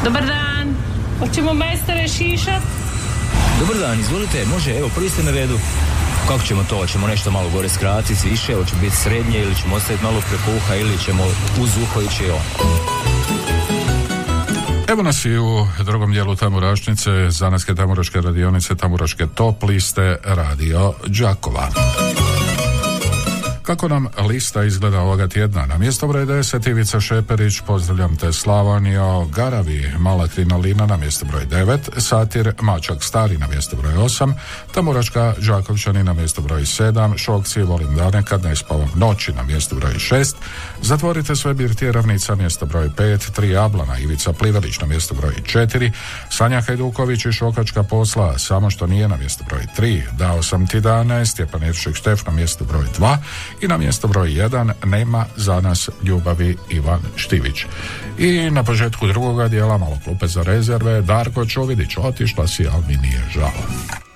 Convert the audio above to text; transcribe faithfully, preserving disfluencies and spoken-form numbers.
Dobar dan, hoćemo majstore šišat? Dobar dan, izvolite, može, evo, prvi ste na redu. Kako ćemo to? Hoćemo nešto malo gore skratiti, više, hoće biti srednje ili ćemo ostaviti malo preko uha ili ćemo uz uho ići on. Evo nas i u drugom dijelu Tamburašnice, zanatske tamburaške radionice, tamburaške top liste Radio Đakova. Kako nam lista izgleda ovoga tjedna? Na mjesto broj deset Ivica Šeperić, Pozdravljam te Slavonio, Garavi, Mala krinolina na mjesto broj devet, Satir, Mačak stari na mjesto broj osam, Tamburaška Đakovčani na mjesto broj sedam, Šokci, Volim dane kad ne spavam noći na mjesto broj šest, Zatvorite sve birtije Ravnica mjesto broj pet, Tri Jablana, Ivica Plivelić na mjesto broj četiri, Sanja Hajduković i Šokačka posla, Samo što nije na mjesto broj tri, Dao sam ti dane, Stjepan Iršik Štef na mjesto broj dva i na mjesto broj jedan Nema za nas ljubavi Ivan Štivić. I na početku drugoga dijela malo klupe za rezerve Darko Čovidić, Otišla si, ali mi nije žao.